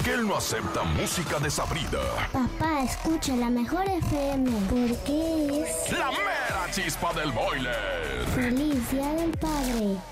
porque él no acepta música desabrida. Papá, escucha la mejor FM, porque es La mera chispa del boiler. Feliz Día del Padre.